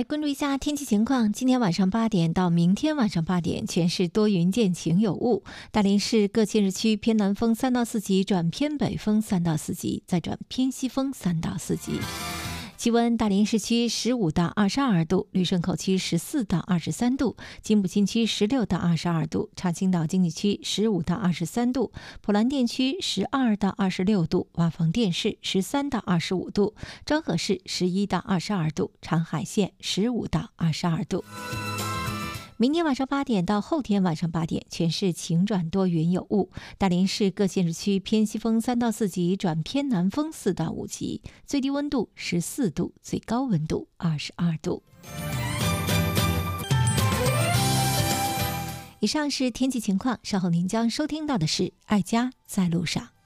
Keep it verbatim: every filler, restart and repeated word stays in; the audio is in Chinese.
来关注一下天气情况。今天晚上八点到明天晚上八点，全市多云见晴有雾。大连市各县市区偏南风三到四级转偏北风三到四级，再转偏西风三到四级。气温：大连市区十五到二十二度，旅顺口区十四到二十三度，金浦新区十六到二十二度，长青岛经济区十五到二十三度，普兰店区十二到二十六度，瓦房店市十三到二十五度，昭和市十一到二十二度，长海县十五到二十二度。明天晚上八点到后天晚上八点，全市晴转多云有雾。大连市各县市区偏西风三到四级转偏南风四到五级，最低温度十四度，最高温度二十二度。以上是天气情况，稍后您将收听到的是爱家在路上。